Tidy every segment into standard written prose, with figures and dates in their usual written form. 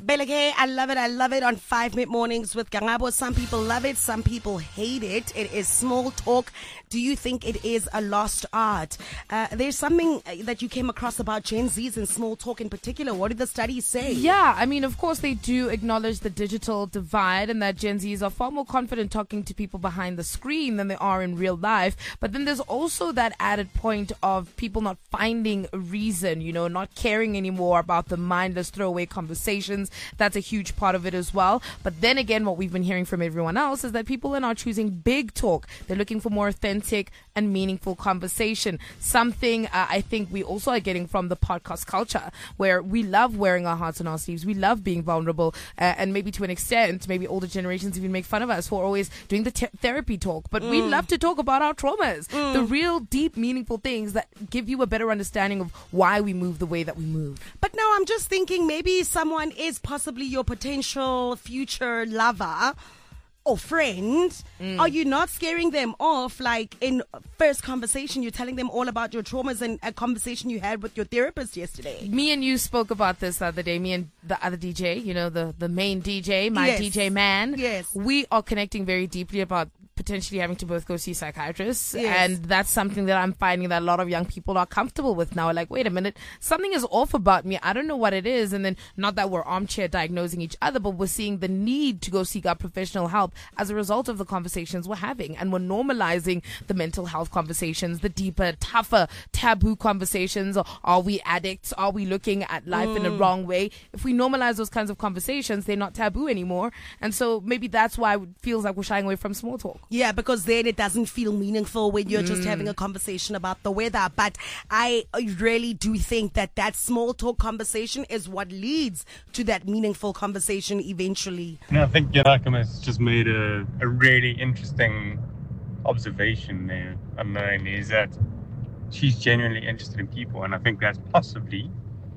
Beleke, I love it. I love it on 5 Mid Mornings with Gangabo. Some people love it. Some people hate it. It is small talk. Do you think it is a lost art? There's something that you came across about Gen Zs and small talk in particular. What did the studies say? Yeah, I mean, of course, they do acknowledge the digital divide and that Gen Zs are far more confident talking to people behind the screen than they are in real life. But then there's also that added point of people not finding a reason, not caring anymore about the mindless throwaway conversations. That's a huge part of it as well. But then again, what we've been hearing from everyone else is that people are now choosing big talk. They're looking for more authentic and meaningful conversation. Something I think we also are getting from the podcast culture, where we love wearing our hearts on our sleeves. We love being vulnerable. And maybe to an extent, maybe older generations even make fun of us for always doing the therapy talk. But we love to talk about our traumas, the real deep, meaningful things that give you a better understanding of why we move the way that we move. But now I'm just thinking maybe someone is possibly your potential future lover or friend. Are you not scaring them off? Like in first conversation, you're telling them all about your traumas and a conversation you had with your therapist yesterday. Me and you spoke about this the other day. Me and the other DJ, the main DJ, my DJ man. Yes. We are connecting very deeply about potentially having to both go see psychiatrists. Yes. And that's something that I'm finding that a lot of young people are comfortable with now. Like, wait a minute, something is off about me. I don't know what it is. And then not that we're armchair diagnosing each other, but we're seeing the need to go seek out professional help as a result of the conversations we're having. And we're normalizing the mental health conversations, the deeper, tougher, taboo conversations. Are we addicts? Are we looking at life in a wrong way? If we normalize those kinds of conversations, they're not taboo anymore. And so maybe that's why it feels like we're shying away from small talk. Yeah, because then it doesn't feel meaningful when you're just having a conversation about the weather. But I really do think that small talk conversation is what leads to that meaningful conversation eventually. And I think Yanakam has just made a really interesting observation there, Amani, is that she's genuinely interested in people. And I think that's possibly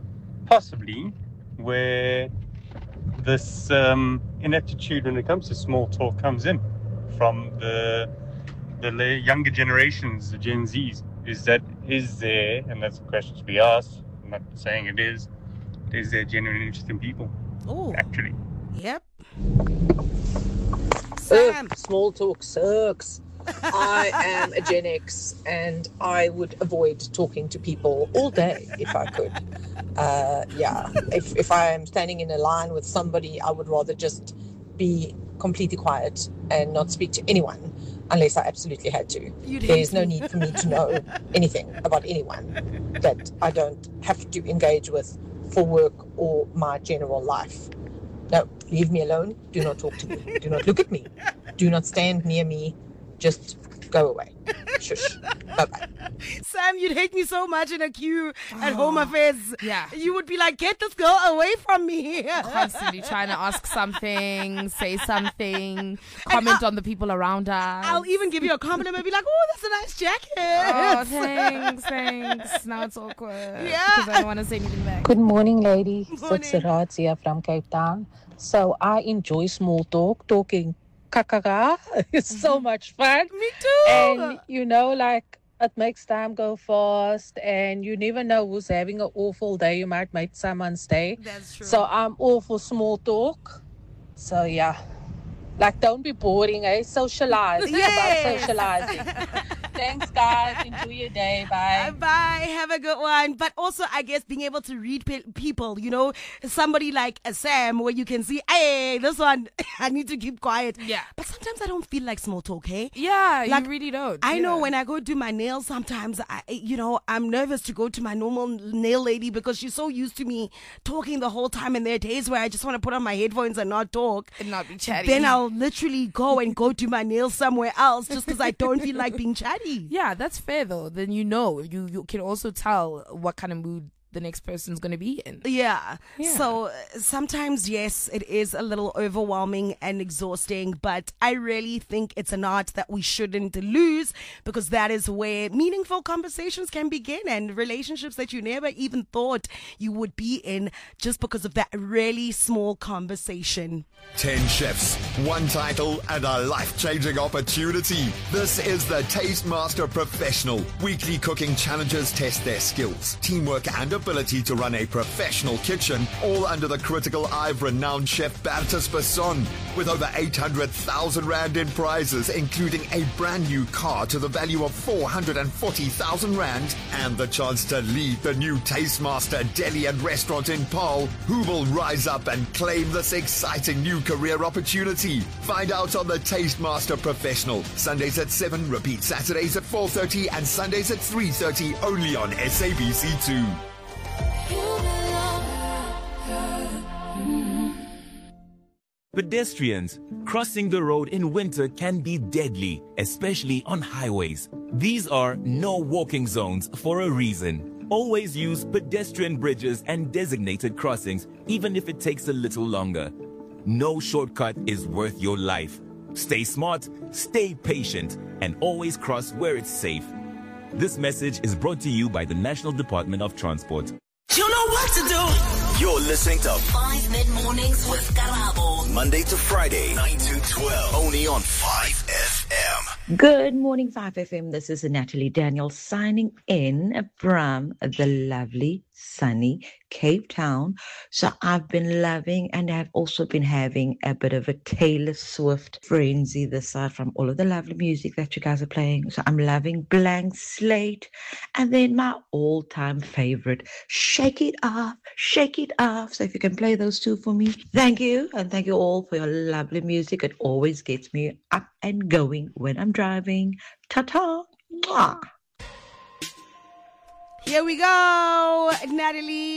where this ineptitude when it comes to small talk comes in. From the younger generations, the Gen Zs, is there, and that's the questions we ask, I'm not saying it is there genuine interest in people? Oh, actually. Yep. Sam. Small talk sucks. I am a Gen X and I would avoid talking to people all day if I could. If I am standing in a line with somebody, I would rather just be completely quiet and not speak to anyone unless I absolutely had to. There's no need for me to know anything about anyone that I don't have to engage with for work or my general life. No, leave me alone. Do not talk to me. Do not look at me. Do not stand near me. Just go away. Shush. Bye-bye. Sam, you'd hate me so much in a queue at Home Affairs. Yeah. You would be like, get this girl away from me. Constantly trying to ask something, say something, comment on the people around us. I'll even give you a compliment and be like, oh, that's a nice jacket. Oh, thanks. Now it's awkward. Yeah. Because I don't want to say anything back. Good morning, ladies. Morning. It's Sirat here from Cape Town. So I enjoy small talk, talking kakaka. It's so much fun. Me too. And it makes time go fast, and you never know who's having an awful day. You might make someone's day. That's true. So I'm all for small talk. So yeah, don't be boring, Socialize. It's about socializing. Thanks, guys. Enjoy your day. Bye. Bye. Have a good one. But also, I guess, being able to read people, somebody like a Sam, where you can see, hey, this one, I need to keep quiet. Yeah. But sometimes I don't feel like small talk, hey? Yeah, you really don't. I know when I go do my nails, sometimes, I'm nervous to go to my normal nail lady because she's so used to me talking the whole time. And there are days where I just want to put on my headphones and not talk. And not be chatty. Then I'll literally go do my nails somewhere else just because I don't feel like being chatty. Yeah, that's fair though. Then you can also tell what kind of mood the next person's going to be in. Yeah. So sometimes, yes, it is a little overwhelming and exhausting, but I really think it's an art that we shouldn't lose, because that is where meaningful conversations can begin, and relationships that you never even thought you would be in just because of that really small conversation. 10 chefs, 1 title, and a life-changing opportunity. This is the Taste Master Professional. Weekly cooking challenges test their skills, teamwork, and ability to run a professional kitchen, all under the critical eye of renowned chef Bertus Besson. With over 800,000 Rand in prizes, including a brand new car to the value of 440,000 Rand, and the chance to lead the new Tastemaster Deli and Restaurant in Paarl, who will rise up and claim this exciting new career opportunity. Find out on the Tastemaster Professional. Sundays at 7, repeat Saturdays at 4:30 and Sundays at 3:30, only on SABC2. Pedestrians, crossing the road in winter can be deadly, especially on highways. These are no walking zones for a reason. Always use pedestrian bridges and designated crossings, even if it takes a little longer. No shortcut is worth your life. Stay smart, stay patient, and always cross where it's safe. This message is brought to you by the National Department of Transport. You know what to do. You're listening to 5 Mid-Mornings with Karabo. Monday to Friday, 9 to 12, only on 5FM. Good morning, 5FM. This is Natalie Daniel signing in from the lovely, sunny Cape Town. So I've been loving and I've also been having a bit of a Taylor Swift frenzy this side from all of the lovely music that you guys are playing. So I'm loving Blank Slate. And then my all-time favorite, Shake It Off, Shake It Off. So if you can play those two for me, thank you. And thank you all for your lovely music. It always gets me up and going when I'm driving. Ta-ta. Mwah. Here we go, Natalie.